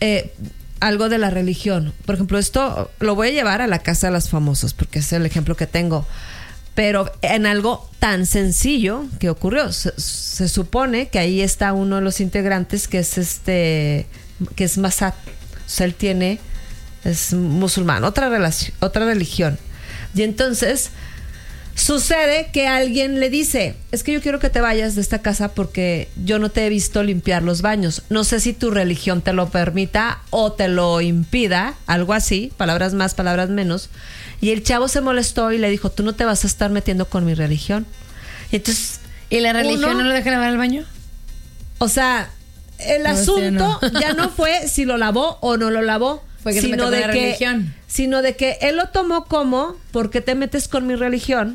algo de la religión. Por ejemplo, esto lo voy a llevar a la casa de los famosos, porque es el ejemplo que tengo. Pero en algo tan sencillo que ocurrió. Se supone que ahí está uno de los integrantes que es que es Masad. O sea, él es musulmán, otra religión. Y entonces sucede que alguien le dice: es que yo quiero que te vayas de esta casa porque yo no te he visto limpiar los baños. No sé si tu religión te lo permita o te lo impida, algo así, palabras más, palabras menos. Y el chavo se molestó y le dijo: tú no te vas a estar metiendo con mi religión. Y entonces, ¿y la religión no lo deja lavar el baño? O sea, el asunto ya no fue si lo lavó o no lo lavó, fue que sino de religión. Sino de que él lo tomó como: ¿por qué te metes con mi religión?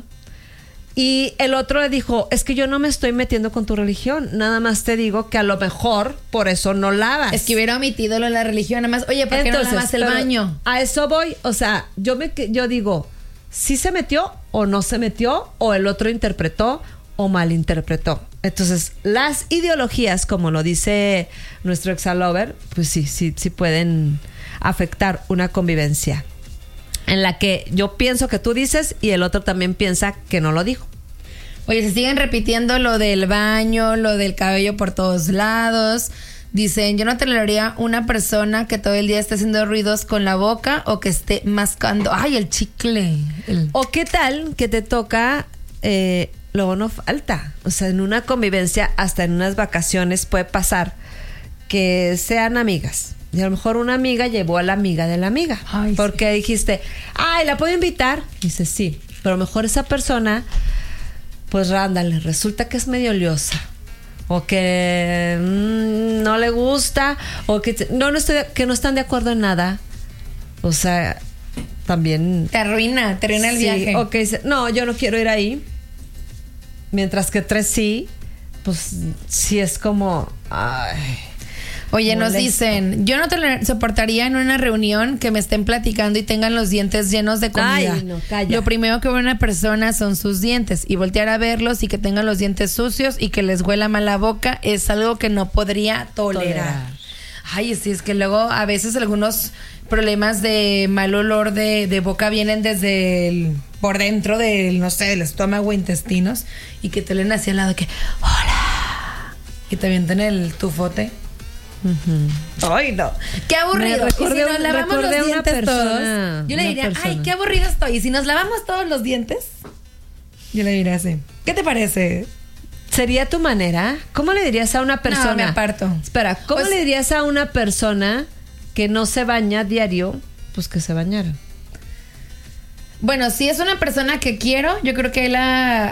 Y el otro le dijo: es que yo no me estoy metiendo con tu religión, nada más te digo que a lo mejor por eso no lavas. Es que hubiera omitido lo de la religión, nada más. Oye, ¿por qué no lavas el baño? A eso voy, o sea, yo digo, ¿sí se metió o no se metió? O el otro interpretó o malinterpretó. Entonces, las ideologías, como lo dice nuestro exalover, pues sí pueden afectar una convivencia en la que yo pienso que tú dices y el otro también piensa que no lo dijo. Oye, se siguen repitiendo lo del baño, lo del cabello por todos lados. Dicen: yo no toleraría una persona que todo el día esté haciendo ruidos con la boca o que esté mascando. ¡Ay, el chicle! O qué tal que te toca, luego no falta. O sea, en una convivencia, hasta en unas vacaciones puede pasar que sean amigas. Y a lo mejor una amiga llevó a la amiga de la amiga. Ay, porque dijiste: ay, ¿la puedo invitar? Dice: sí. Pero a lo mejor esa persona, pues rándale, resulta que es medio liosa. O que no le gusta. O que que no están de acuerdo en nada. O sea, también te arruina el viaje. O que dice: no, yo no quiero ir ahí. Mientras que 3 sí. Pues sí es como... ay. Oye, molesto. Nos dicen: yo no soportaría en una reunión que me estén platicando y tengan los dientes llenos de comida. Ay, no, calla. Lo primero que ve una persona son sus dientes, y voltear a verlos y que tengan los dientes sucios y que les huela mal la boca es algo que no podría tolerar. Ay, sí, es que luego a veces algunos problemas de mal olor de boca vienen desde por dentro del, no sé, del estómago o intestinos, y que te leen hacia el lado que hola, y te avientan el tufote. Uh-huh. Ay, no. Qué aburrido. Y si nos lavamos los dientes todos, yo le diría: ay, qué aburrido estoy. Y si nos lavamos todos los dientes, yo le diría así: ¿qué te parece? ¿Sería tu manera? ¿Cómo le dirías a una persona? No, me aparto. Espera, ¿cómo le dirías a una persona que no se baña diario? Pues que se bañara. Bueno, si es una persona que quiero, yo creo que la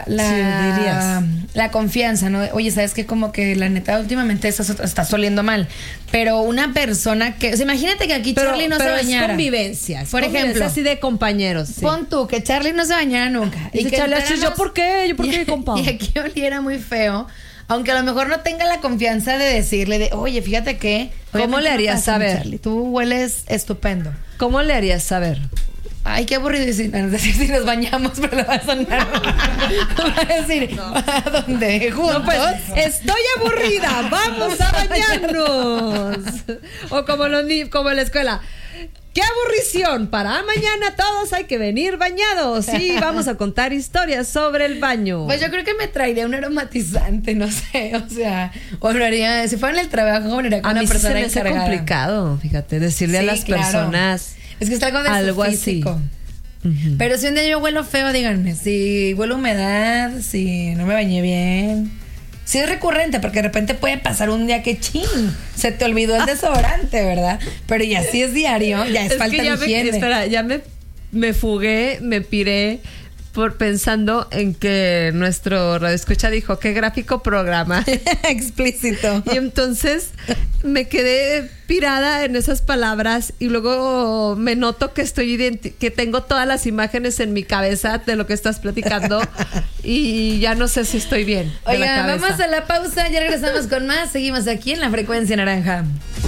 confianza, ¿no? Oye, ¿sabes qué? Como que la neta últimamente estás oliendo mal. Pero una persona que... O sea, imagínate que aquí Charlie no se bañara. Es convivencias. Por ejemplo. Así de compañeros. Sí. Pon tú que Charlie no se bañara nunca. Y que Charlie, ¿yo por qué? ¿Yo por qué, compa? Y aquí oliera muy feo. Aunque a lo mejor no tenga la confianza de decirle oye, fíjate que... ¿Cómo le harías saber? Charlie, tú hueles estupendo. ¿Cómo le harías saber? Ay, qué aburrido decir si nos bañamos, pero lo va a sonar. Va a decir, no. ¿A dónde? ¿Juntos? No, pues, estoy aburrida, vamos a bañarnos. O como en la escuela: ¡qué aburrición! Para mañana todos hay que venir bañados. Sí, vamos a contar historias sobre el baño. Pues yo creo que me traería un aromatizante, no sé, o sea, o lo haría, si fuera en el trabajo, me haría con una persona encargada. A mí se me hace complicado, fíjate, decirle a las personas... Es que es algo de físico. Así. Uh-huh. Pero si un día yo huelo feo, díganme. Si huelo humedad, si no me bañé bien. Si es recurrente, porque de repente puede pasar un día que se te olvidó el desodorante, ¿verdad? Pero ya si es diario, ya es falta de higiene. Ya me fugué, me piré pensando en que nuestro radioescucha dijo: qué gráfico programa. Explícito. Y entonces me quedé pirada en esas palabras y luego me noto que que tengo todas las imágenes en mi cabeza de lo que estás platicando y ya no sé si estoy bien. Oiga, vamos a la pausa, ya regresamos con más. Seguimos aquí en La Frecuencia Naranja.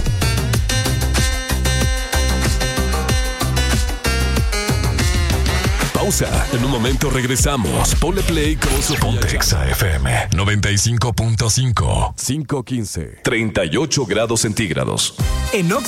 Pausa. En un momento regresamos. Ponle play con Sofía Exa FM 95.5. 5:15. 38 grados centígrados.